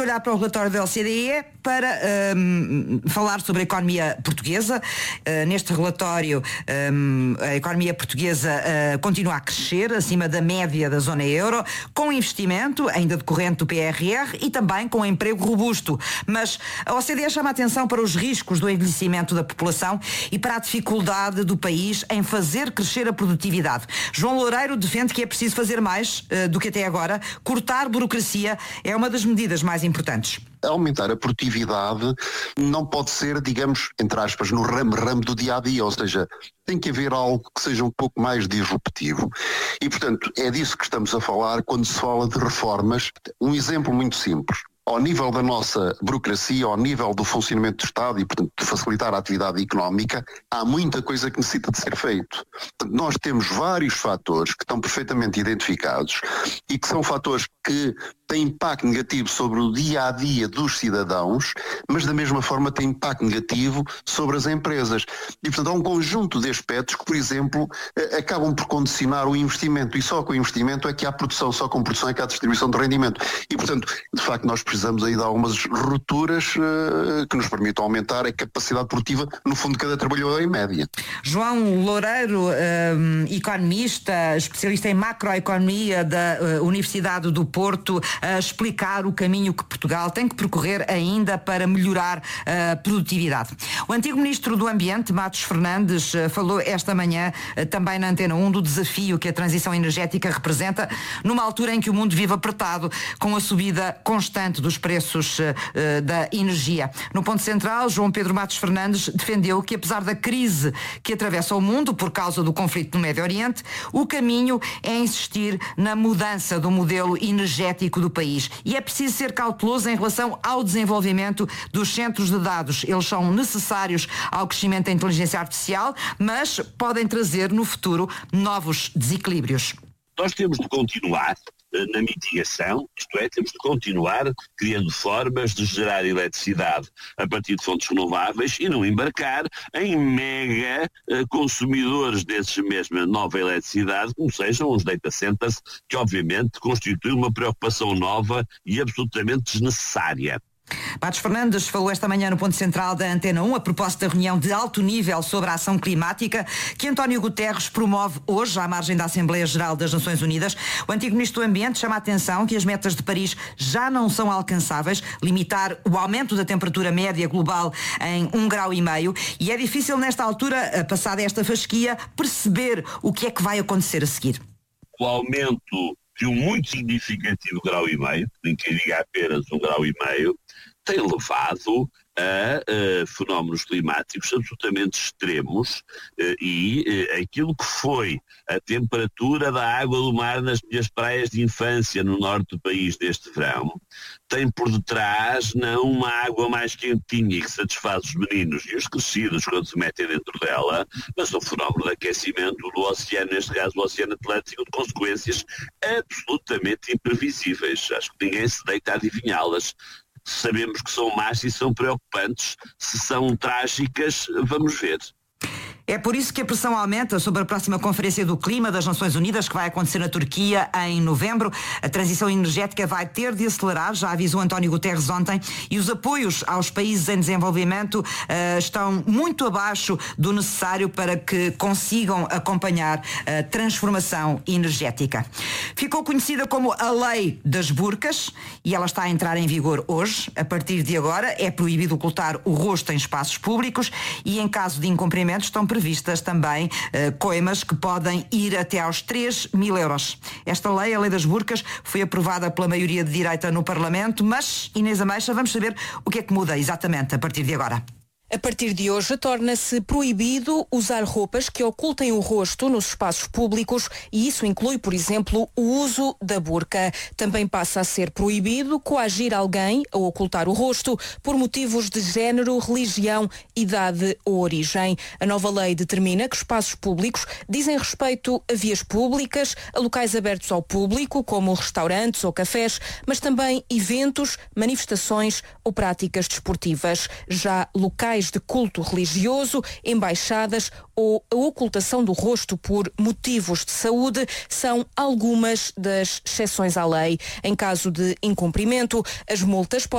olhar para o relatório da OCDE para falar sobre a economia portuguesa. Neste relatório, a economia portuguesa continua a crescer acima da média da zona euro, com investimento ainda decorrente do PRR e também com emprego robusto. Mas a OCDE chama a atenção para os riscos do envelhecimento da população e para a dificuldade do país em fazer crescer a produtividade. João Loureiro defende que é preciso fazer mais do que até agora. Cortar burocracia é uma das medidas mais importantes. Aumentar a produtividade não pode ser, digamos, entre aspas, no ramo do dia-a-dia, ou seja, tem que haver algo que seja um pouco mais disruptivo. E, portanto, é disso que estamos a falar quando se fala de reformas. Um exemplo muito simples. Ao nível da nossa burocracia, ao nível do funcionamento do Estado e, portanto, de facilitar a atividade económica, há muita coisa que necessita de ser feito. Portanto, nós temos vários fatores que estão perfeitamente identificados e que são fatores que têm impacto negativo sobre o dia-a-dia dos cidadãos, mas da mesma forma têm impacto negativo sobre as empresas. E, portanto, há um conjunto de aspectos que, por exemplo, acabam por condicionar o investimento, e só com o investimento é que há produção, só com produção é que há distribuição de rendimento. E, portanto, de facto, nós precisamos aí de algumas rupturas que nos permitam aumentar a capacidade produtiva, no fundo, de cada trabalhador em média. João Loureiro, economista, especialista em macroeconomia da Universidade do Porto, a explicar o caminho que Portugal tem que percorrer ainda para melhorar a produtividade. O antigo Ministro do Ambiente, Matos Fernandes, falou esta manhã também na Antena 1 do desafio que a transição energética representa numa altura em que o mundo vive apertado com a subida constante dos preços da energia. No ponto central, João Pedro Matos Fernandes defendeu que, apesar da crise que atravessa o mundo por causa do conflito no Médio Oriente, o caminho é insistir na mudança do modelo energético do país. E é preciso ser cauteloso em relação ao desenvolvimento dos centros de dados. Eles são necessários ao crescimento da inteligência artificial, mas podem trazer no futuro novos desequilíbrios. Nós temos de continuar na mitigação, isto é, temos de continuar criando formas de gerar eletricidade a partir de fontes renováveis e não embarcar em mega consumidores desses mesma nova eletricidade, como sejam os data centers, que obviamente constituem uma preocupação nova e absolutamente desnecessária. Matos Fernandes falou esta manhã no ponto central da Antena 1 a propósito da reunião de alto nível sobre a ação climática que António Guterres promove hoje à margem da Assembleia Geral das Nações Unidas. O antigo Ministro do Ambiente chama a atenção que as metas de Paris já não são alcançáveis, limitar o aumento da temperatura média global em 1,5 graus, e é difícil nesta altura, passada esta fasquia, perceber o que é que vai acontecer a seguir. O aumento de um muito significativo 1,5 graus, nem que diga apenas 1,5 graus, tem levado a fenómenos climáticos absolutamente extremos e aquilo que foi a temperatura da água do mar nas minhas praias de infância no norte do país deste verão tem por detrás não uma água mais quentinha que satisfaz os meninos e os crescidos quando se metem dentro dela, mas um fenómeno de aquecimento do oceano, neste caso o Oceano Atlântico, de consequências absolutamente imprevisíveis. Acho que ninguém se deita a adivinhá-las. Sabemos que são más e são preocupantes. Se são trágicas, vamos ver. É por isso que a pressão aumenta sobre a próxima Conferência do Clima das Nações Unidas, que vai acontecer na Turquia em novembro. A transição energética vai ter de acelerar, já avisou António Guterres ontem, e os apoios aos países em desenvolvimento estão muito abaixo do necessário para que consigam acompanhar a transformação energética. Ficou conhecida como a Lei das Burcas e ela está a entrar em vigor hoje. A partir de agora é proibido ocultar o rosto em espaços públicos e, em caso de incumprimento, estão previstas também coimas que podem ir até aos 3.000 euros. Esta lei, a Lei das Burcas, foi aprovada pela maioria de direita no Parlamento, mas, Inês Ameixa, vamos saber o que é que muda exatamente a partir de agora. A partir de hoje, torna-se proibido usar roupas que ocultem o rosto nos espaços públicos e isso inclui, por exemplo, o uso da burca. Também passa a ser proibido coagir alguém a ocultar o rosto por motivos de género, religião, idade ou origem. A nova lei determina que espaços públicos dizem respeito a vias públicas, a locais abertos ao público, como restaurantes ou cafés, mas também eventos, manifestações ou práticas desportivas. Já locais de culto religioso, embaixadas ou a ocultação do rosto por motivos de saúde são algumas das exceções à lei. Em caso de incumprimento, as multas